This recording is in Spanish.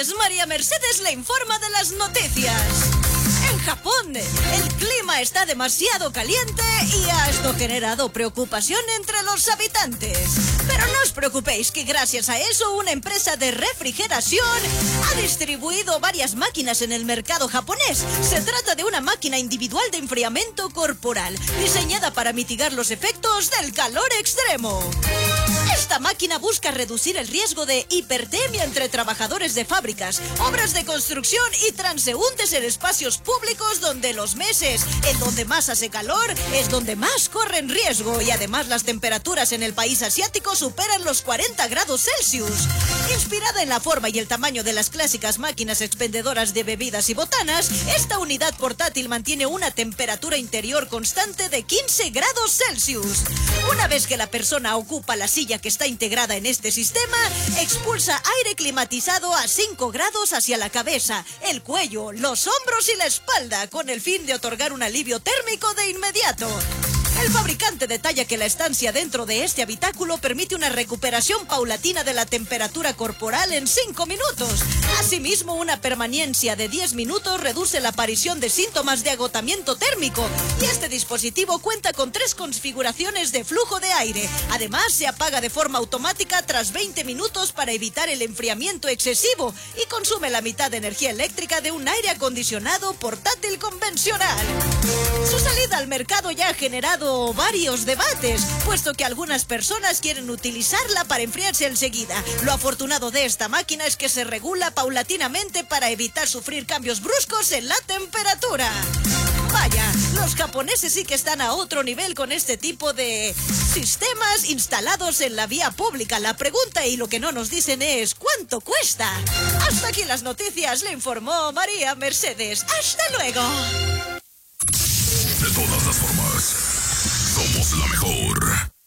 tardes, María Mercedes le informa de las noticias. En Japón, el clima está demasiado caliente y ha esto generado preocupación entre los habitantes. Pero no os preocupéis que gracias a eso una empresa de refrigeración ha distribuido varias máquinas en el mercado japonés. Se trata de una máquina individual de enfriamiento corporal, diseñada para mitigar los efectos del calor extremo. Esta máquina busca reducir el riesgo de hipertermia entre trabajadores de fábricas, obras de construcción y transeúntes en espacios públicos donde los meses en donde más hace calor es donde más corren riesgo, y además las temperaturas en el país asiático superan los 40 grados Celsius. Inspirada en la forma y el tamaño de las clásicas máquinas expendedoras de bebidas y botanas, esta unidad portátil mantiene una temperatura interior constante de 15 grados Celsius. Una vez que la persona ocupa la silla que está integrada en este sistema, expulsa aire climatizado a 5 grados hacia la cabeza, el cuello, los hombros y la espalda, con el fin de otorgar un alivio térmico de inmediato. El fabricante detalla que la estancia dentro de este habitáculo permite una recuperación paulatina de la temperatura corporal en 5 minutos. Asimismo, una permanencia de 10 minutos reduce la aparición de síntomas de agotamiento térmico, y este dispositivo cuenta con 3 configuraciones de flujo de aire. Además, se apaga de forma automática tras 20 minutos para evitar el enfriamiento excesivo y consume la mitad de energía eléctrica de un aire acondicionado portátil convencional. Su salida al mercado ya ha generado varios debates, puesto que algunas personas quieren utilizarla para enfriarse enseguida. Lo afortunado de esta máquina es que se regula paulatinamente para evitar sufrir cambios bruscos en la temperatura. Vaya, los japoneses sí que están a otro nivel con este tipo de sistemas instalados en la vía pública. La pregunta y lo que no nos dicen es ¿cuánto cuesta? Hasta aquí las noticias, le informó María Mercedes. ¡Hasta luego! De todas las formas, somos la mejor.